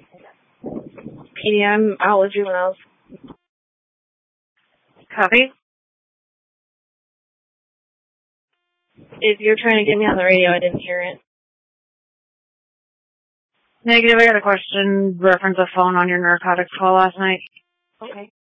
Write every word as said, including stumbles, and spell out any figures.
Katie, I'm out with juveniles. Copy? If you're trying to get me on the radio, I didn't hear it. Negative, I got a question. Reference a phone on your narcotics call last night. Okay.